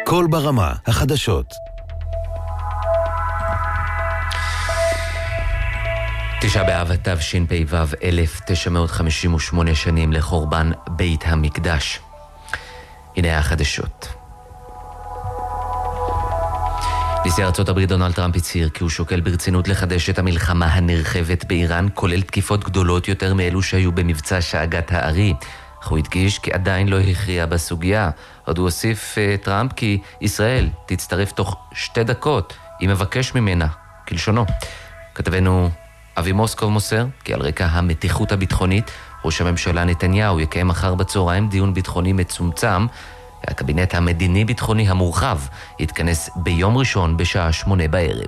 קול ברמה, החדשות. 9 באב תשפ"ו, 1958 שנים לחורבן בית המקדש. הנה החדשות. נשיא ארצות הברית דונלד טראמפ הצהיר כי הוא שוקל ברצינות לחדש את המלחמה הנרחבת באיראן, כולל תקיפות גדולות יותר מאלו שהיו במבצע שאגת הארי. אך הוא הדגיש כי עדיין לא הכריע בסוגיה. עוד הוא הוסיף טראמפ כי ישראל תצטרף תוך 2 דקות אם מבקש ממנה, כלשונו. כתבנו אבי מוסקוב מוסר כי על רקע המתיחות הביטחונית, ראש הממשלה נתניהו יקיים מחר בצהריים דיון ביטחוני מצומצם. הקבינט המדיני-ביטחוני המורחב יתכנס ביום ראשון בשעה 8 בערב.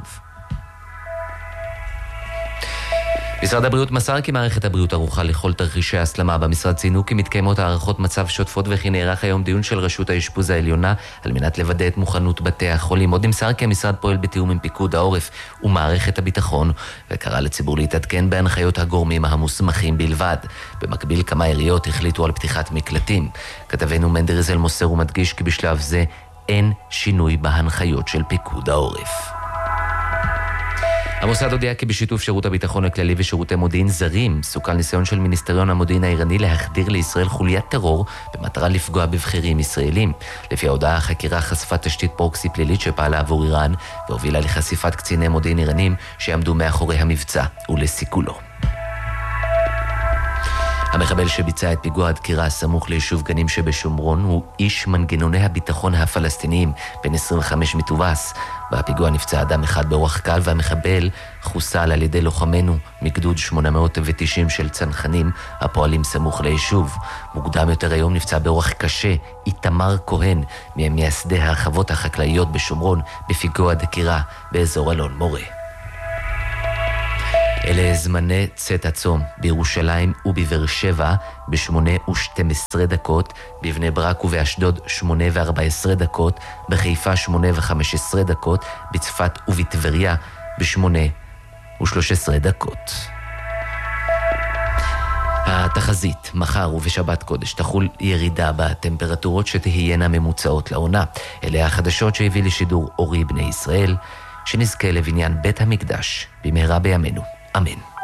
משרד הבריאות מסר כי מערכת הבריאות ערוכה לכל תרחישי הסלמה. במשרד ציינו כי מתקיימות הערכות מצב שוטפות וכי נערך היום דיון של רשות האשפוז העליונה על מנת לוודא את מוכנות בתי החולים. עוד נמסר כי המשרד פועל בתיאום עם פיקוד העורף ומערכת הביטחון וקרא לציבור להתעדכן בהנחיות הגורמים המוסמכים בלבד. במקביל כמה עיריות החליטו על פתיחת מקלטים. כתבנו מנדרזל מוסר ומדגיש כי בשלב זה אין שינוי בהנחיות של פיקוד העורף. המוסד הודיע כי בשיתוף שירות הביטחון הכללי ושירותי מודיעין זרים סוכל ניסיון של מיניסטריון המודיעין האיראני להחדיר לישראל חוליית טרור במטרה לפגוע בבכירים ישראלים. לפי ההודעה, החקירה חשפה תשתית פרוקסי פלילית שפעלה עבור איראן והובילה לחשיפת קציני מודיעין איראנים שיעמדו מאחורי המבצע ולסיכולו. המחבל שביצע את פיגוע הדקירה הסמוך ליישוב גנים שבשומרון הוא איש מנגנוני הביטחון הפלסטיניים, בן 25 מטובס. בפיגוע נפצע אדם אחד באורח קל והמחבל חוסל על ידי לוחמנו מגדוד 890 של צנחנים הפועלים סמוך ליישוב. מוקדם יותר היום נפצע באורח קשה איתמר כהן ממייסדי החוות החקלאיות בשומרון בפיגוע דקירה באזור אלון מורה. אלה זמני צאת הצום בירושלים ובבאר שבע ב8:12 דקות, בבני ברק ובאשדוד 8:14 דקות, בחיפה 8:15 דקות, בצפת ובטבריה ב8:13 דקות. התחזית, מחר ובשבת קודש תחול ירידה בטמפרטורות שתהיינה ממוצעות לעונה. אלה החדשות שהביא לשידור אורי בני ישראל, שנזכה לבניין בית המקדש במהרה בימינו. אמן.